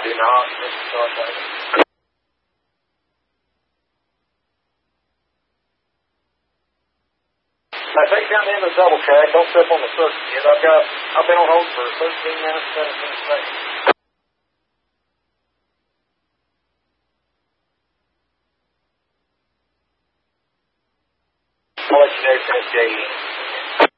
do not. This is not Now take down the end of the double track. Don't step on the circuit yet. I've been on hold for 13 minutes, 17 seconds. I'll let you know if that's